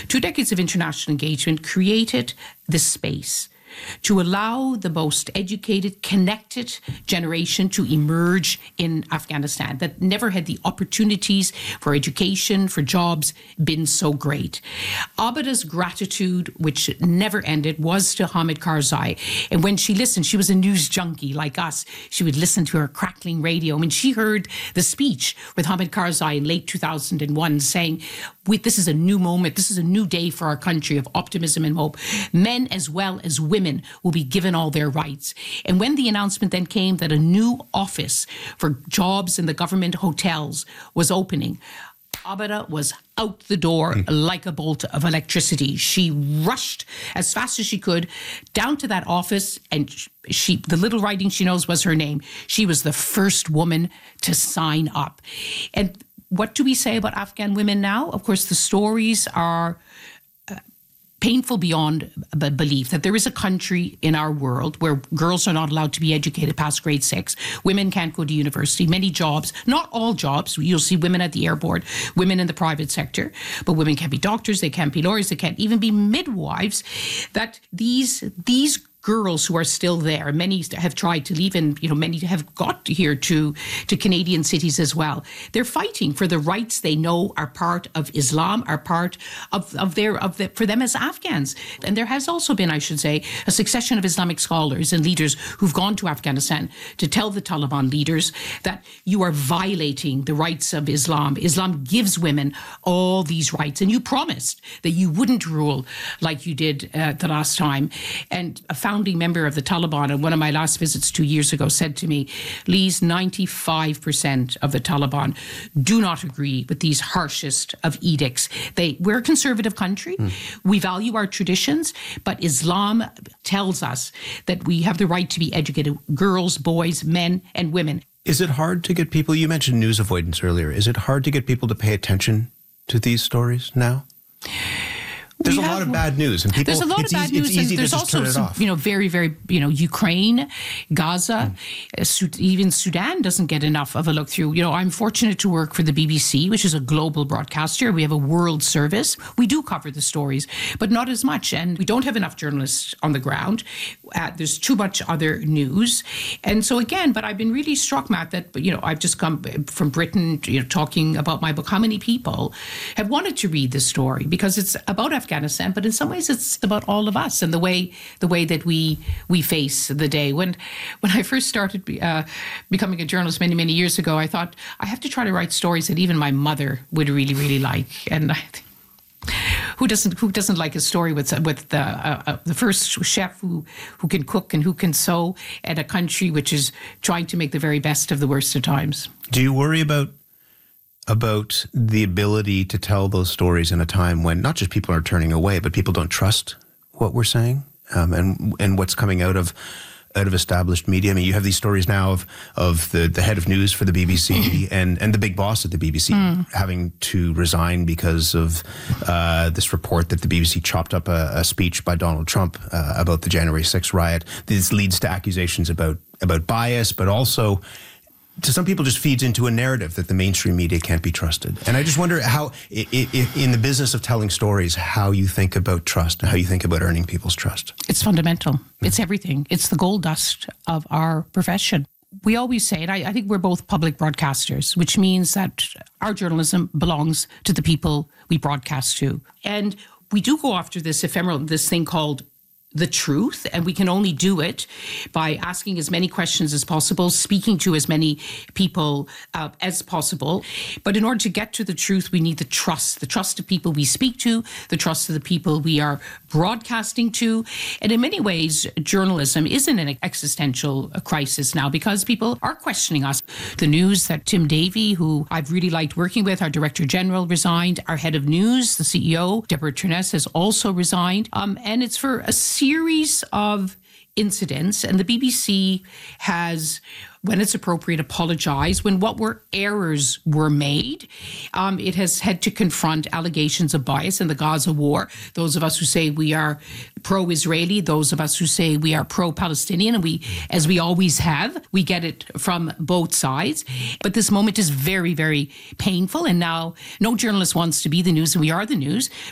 2 decades of international engagement created this space to allow the most educated, connected generation to emerge in Afghanistan that never had the opportunities for education, for jobs, been so great. Abada's gratitude, which never ended, was to Hamid Karzai. And when she listened, she was a news junkie like us. She would listen to her crackling radio. I mean, she heard the speech with Hamid Karzai in late 2001 saying, this is a new moment. This is a new day for our country of optimism and hope. Men as well as women will be given all their rights. And when the announcement then came that a new office for jobs in the government hotels was opening, Abada was out the door like a bolt of electricity. She rushed as fast as she could down to that office, and the little writing she knows was her name. She was the first woman to sign up. And what do we say about Afghan women now? Of course, the stories are painful beyond belief that there is a country in our world where girls are not allowed to be educated past grade 6. Women can't go to university. Many jobs, not all jobs. You'll see women at the airport, women in the private sector, but women can't be doctors, they can't be lawyers, they can't even be midwives. That these girls who are still there, many have tried to leave, and many have got here to Canadian cities as well. They're fighting for the rights they know are part of Islam, are part of for them as Afghans. And there has also been, I should say, a succession of Islamic scholars and leaders who've gone to Afghanistan to tell the Taliban leaders that you are violating the rights of Islam. Islam gives women all these rights, and you promised that you wouldn't rule like you did the last time. And a founding member of the Taliban on one of my last visits 2 years ago said to me, Lise, 95% of the Taliban do not agree with these harshest of edicts. We're a conservative country. We value our traditions, but Islam tells us that we have the right to be educated, girls, boys, men, and women. Is it hard to get people, you mentioned news avoidance earlier, is it hard to get people to pay attention to these stories now? There's a lot of bad news, and people. There's a lot of bad news, and there's also some, very, very, Ukraine, Gaza, even Sudan doesn't get enough of a look through. I'm fortunate to work for the BBC, which is a global broadcaster. We have a world service. We do cover the stories, but not as much, and we don't have enough journalists on the ground. There's too much other news, and so again. But I've been really struck, Matt, that I've just come from Britain, talking about my book. How many people have wanted to read this story because it's about Afghanistan, but in some ways it's about all of us and the way that we face the day. When I first started becoming a journalist many years ago, I thought I have to try to write stories that even my mother would really like. And who doesn't like a story with the first chef who can cook and who can sew at a country which is trying to make the very best of the worst of times? Do you worry about the ability to tell those stories in a time when not just people are turning away, but people don't trust what we're saying, and what's coming out of established media? I mean, you have these stories now of the head of news for the BBC and the big boss at the BBC having to resign because of this report that the BBC chopped up a speech by Donald Trump about the January 6th riot. This leads to accusations about bias, but also to some people just feeds into a narrative that the mainstream media can't be trusted. And I just wonder how, in the business of telling stories, how you think about trust and how you think about earning people's trust. It's fundamental. It's everything. It's the gold dust of our profession. We always say, and I think we're both public broadcasters, which means that our journalism belongs to the people we broadcast to. And we do go after this ephemeral, this thing called the truth, and we can only do it by asking as many questions as possible, speaking to as many people as possible. But in order to get to the truth, we need the trust of people we speak to, the trust of the people we are broadcasting to. And in many ways, journalism is in an existential crisis now because people are questioning us. The news that Tim Davie, who I've really liked working with, our Director General, resigned. Our head of news, the CEO, Deborah Turness, has also resigned. And it's for a series of incidents, and the BBC has, when it's appropriate, apologized. When errors were made, it has had to confront allegations of bias in the Gaza war. Those of us who say we are pro-Israeli, those of us who say we are pro-Palestinian, and as we always have, we get it from both sides. But this moment is very, very painful, and now no journalist wants to be the news, and we are the news.